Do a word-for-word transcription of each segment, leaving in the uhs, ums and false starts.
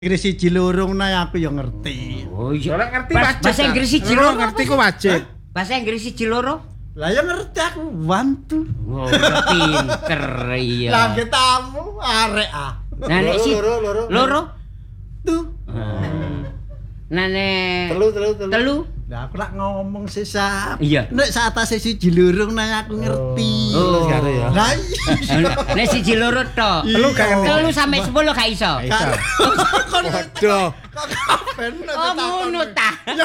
Inggris siji loro nah aku ya ngerti. Oh iya. Ora ngerti Bas- wajib. bahasa Inggris siji Loro loro ngerti ku wajib. Bahasa Inggris siji loro? Lah ya ngerti aku wantu. Oh, udah pinter iya. Lagi tamu arek ah. Nah nek si Loro, loro, loro. Loro tuh. Nah nek Telu, telu, telu. telu. Lah aku nak ngomong sisa. Iya. Nek saat atase siji loro nah aku ngerti. Oh. Terus karo ya. Lah iya. Nek siji loro tok. Telu gak ngerti. Telu sampai sepuluh gak iso. Iso. Waduh. Kapan Oh ngono ta.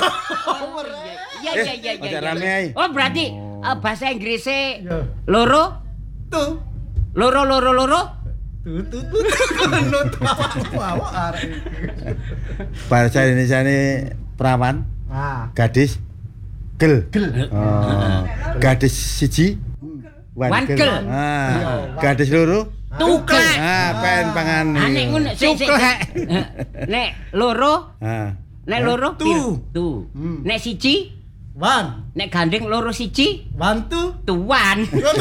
Iya iya iya iya. Ojo iya. rame ae. Oh berarti eh, bahasa Inggrisnya Iya. loro Tuh. loro loro loro. Tuh tuh tuh. Nut awak arek. Bahasa Indonesia ini perawan, Ah. gadis, gel. Gel. Oh. Gadis siji, Wangkel. Ah, gadis loro, Tuklek. ah, pen pangan. Ah nek ngono sik sik. Tuklek. Nek loro, Ah. nek loro Tu. piro? Tu. Hmm. Nek siji, Wan. nek gandeng loro siji, Wantu. tuan.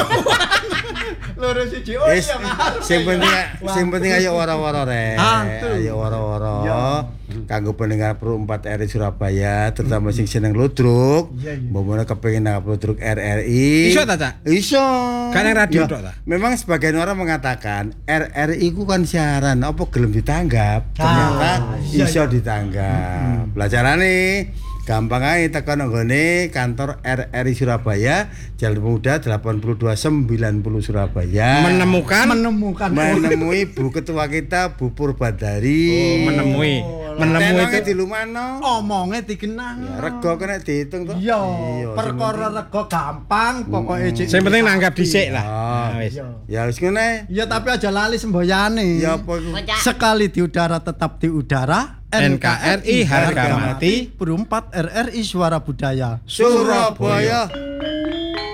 Loro siji. Oh Wis, iya. Mas. sing penting sing penting ayo woro-woro rek. Ah, tuh. Ayo woro-woro. Iya. Kanggo pendengar Pro empat R I Surabaya, terutama sing seneng ludruk. Iya, iya. Mbok kepengin nang ludruk R R I. Iso ta, Cak? Iso. Kan yang radio Ya, tok ta? memang sebagian orang mengatakan R R I ku kan siaran, apa gelem ditanggap? Ternyata iya, iso iya. ditanggap. Pelajaran nih. Gampang aja tekan nggone kantor R R I Surabaya, Jalan Pemuda delapan puluh dua sembilan puluh Surabaya. Menemukan Menemukan. menemui Bu Ketua kita Bu Purbadari. Oh, menemui. Oh, Menemui Tenonge itu di lumano. Omongnya dikenang. Ya, rego kena dihitung tuh. Iya, perkara rego gampang pokoknya cik. sing penting nanggap dhisik lah. Ah, Nah, wis. Iya. Ya wis ngene. Iya tapi aja lali semboyane. Ya apa iku? Bocah. Sekali di udara tetap di udara. N K R I harga mati. Berempat R R I suara budaya. Surabaya.